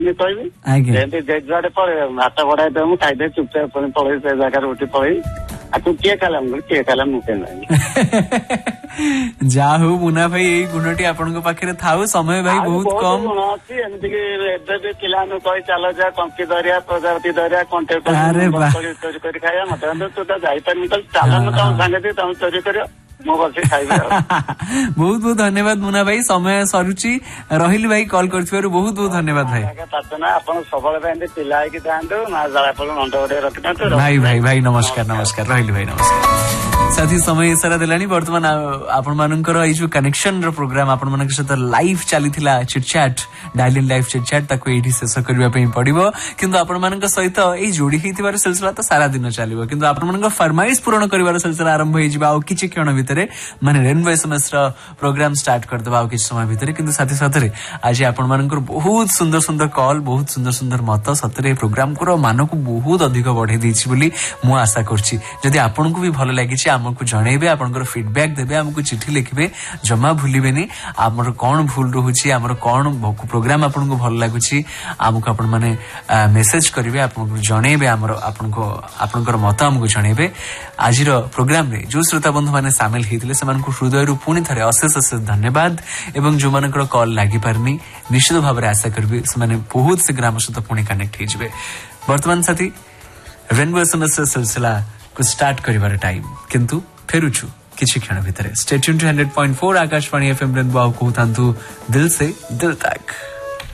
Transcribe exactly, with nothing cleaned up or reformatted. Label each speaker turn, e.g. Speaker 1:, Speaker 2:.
Speaker 1: କହିବି
Speaker 2: ଆଜ୍ଞା
Speaker 1: ଯେମିତି ଯେ ଯୁଆଡେ ପଳେଇ ଭାତ ବଢାଇ ଦେବ ମୁଁ ଖାଇଦେ ଚୁପଚାପ ପୁଣି ପଳେଇ ସେ ଜାଗାରେ ଉଠି ପଳେଇ ଆକୁ କିଏ ଖାଇଲା ମୁଁ କିଏ ଖାଇଲା ମୁଁ କେହି ନାହିଁ।
Speaker 2: ଯାହା ହଉ ମୁନା ଭାଇ ଏଇ ଗୁଣଟି ଆପଣଙ୍କ ପାଖରେ ଥାଉ। ସମୟ ଭାଇ ବହୁତ କମ
Speaker 1: ଗୁଣ ଅଛି ଏମିତି କି ଏବେ ବି ପିଲାମାନଙ୍କୁ କହି ଚାଲ ଯା କଙ୍କି ଧରିଆ ପ୍ରଜାପତି ଧରିଆ କଣ୍ଟେ ଚୋରି କରି ଖାଇବା ମତେ ତୁ ତ ଯାଇପାରିନି କହିଲି ଚାଲ ମୁଁ ତମ ସାଙ୍ଗେ ତମେ ଚୋରି କରିବ ମୁଁ ବସି ଖାଇବି।
Speaker 2: ବହୁତ ବହୁତ ଧନ୍ୟବାଦ ମୁନା ଭାଇ ସମୟ ସରୁଛି ରହିଲି ଭାଇ କଲ୍ କରିଥିବାରୁ ବହୁତ ବହୁତ ଧନ୍ୟବାଦ ଭାଇ।
Speaker 1: ଆପଣ ସବୁବେଳେ ଏମିତି ପିଲା ହେଇକି ଥାଆନ୍ତୁ ମା ଜାଳା ଫଳ ମଣ୍ଡ ଗୋଟେ ରଖିଥାନ୍ତୁ।
Speaker 2: ଭାଇ ଭାଇ ଭାଇ ନମସ୍କାର ନମସ୍କାର ରହିଲି ଭାଇ ନମସ୍କାର। ସାଥୀ ସମୟ ଇସାରା ଦେଲାଣି ବର୍ତ୍ତମାନ ଆପଣ ମାନଙ୍କର ଏଇ ଯୋଉ କନେକ୍ସନ ର ପ୍ରୋଗ୍ରାମ ଆପଣ ମାନଙ୍କ ସହିତ ଲାଇଭ ଚାଲିଥିଲା ଚିଟଚାଟ ଡାଇଲିନ୍ ଲାଇଭ ଚିଟଚାଟ ତାକୁ ଏଇଠି ଶେଷ କରିବା ପାଇଁ ପଡିବ କିନ୍ତୁ ଆପଣ ମାନଙ୍କ ସହିତ ଏଇ ଯୋଡି ହେଇଥିବାର ସିଲସିଲା ତ ସାରା ଦିନ ଚାଲିବ କିନ୍ତୁ ଆପଣ ମାନଙ୍କ ଫରମାଇଶ ପୂରଣ କରିବାର ସିଲସିଲା ଆରମ୍ଭ ହେଇଯିବ ଆଉ କିଛି କ୍ଷଣ ଭିତରେ ମାନେ ରେନବୋ ଏସଏମଏସ ର ପ୍ରୋଗ୍ରାମ ଷ୍ଟାର୍ଟ କରିଦେବା ଆଉ କିଛି ସମୟ ଭିତରେ କିନ୍ତୁ ସାଥୀ ସାଥିରେ ଆଜି ଆପଣ ମାନଙ୍କର ବହୁତ ସୁନ୍ଦର ସୁନ୍ଦର କଲ୍ ବହୁତ ସୁନ୍ଦର ସୁନ୍ଦର ମତ ସତରେ ଏ ପ୍ରୋଗ୍ରାମର ମାନକୁ ବହୁତ ଅଧିକ ବଢେଇ ଦେଇଛି ବୋଲି ମୁଁ ଆଶା କରୁଛି। ଯଦି ଆପଣଙ୍କୁ ବି ଭଲ ଲାଗିଛି ଆମକୁ ଜଣେଇବେ ଆପଣଙ୍କର ଫିଡବ୍ୟାକ୍ ଦେବେ ଆମକୁ ଚିଠି ଲେଖିବେ ଜମା ଭୁଲିବେନି ଆମର କଣ ଭୁଲ ରହୁଛି ଆମର କଣ ପ୍ରୋଗ୍ରାମ ଆପଣଙ୍କୁ ଭଲ ଲାଗୁଛି ଆମକୁ ଆପଣ ମାନେ ମେସେଜ କରିବେ ଆପଣଙ୍କୁ ଜଣେଇବେ ଆମର ଆପଣଙ୍କ ଆପଣଙ୍କର ମତ ଆମକୁ ଜଣେଇବେ। ଆଜିର ପ୍ରୋଗ୍ରାମରେ ଯୋଉ ଶ୍ରୋତା ବନ୍ଧୁ ମାନେ ସାମିଲ ହେଇଥିଲେ ସେମାନଙ୍କୁ ହୃଦୟରୁ ପୁଣି ଥରେ ଅଶେଷ ଅଶେଷ ଧନ୍ୟବାଦ ଏବଂ ଯୋଉମାନଙ୍କର କଲ୍ ଲାଗିପାରିନି ନିଶ୍ଚିତ ଭାବରେ ଆଶା କରିବି ସେମାନେ ବହୁତ ଶୀଘ୍ର ଆମ ସହିତ ପୁଣି କନେକ୍ଟ ହେଇଯିବେ। ବର୍ତ୍ତମାନ ସାଥୀ ରେନବୋ ଏସଏମଏସ ସିଲସିଲା को स्टार्ट करिवार टाइम किंतु फेरुछु किछि क्षण भितरे stay tuned two hundred point four Akashvani FM rainbow को तांतु दिल से दिल तक।